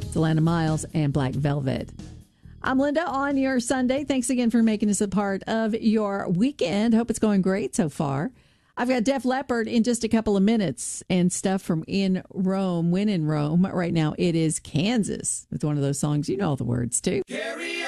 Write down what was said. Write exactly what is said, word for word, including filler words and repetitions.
It's Alana Miles and Black Velvet. I'm Linda on your Sunday. Thanks again for making us a part of your weekend. Hope it's going great so far. I've got Def Leppard in just a couple of minutes and stuff from In Rome. When in Rome, right now it is Kansas. It's one of those songs, you know all the words too. Carry